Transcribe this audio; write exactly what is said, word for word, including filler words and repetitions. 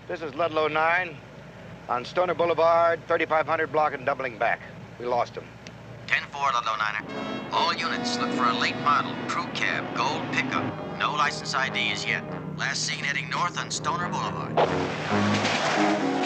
This is Ludlow nine on Stoner Boulevard, thirty-five hundred block and doubling back. We lost him. ten four, Ludlow Niner. All units look for a late model, crew cab, gold pickup. No license I D as yet. Last seen heading north on Stoner Boulevard.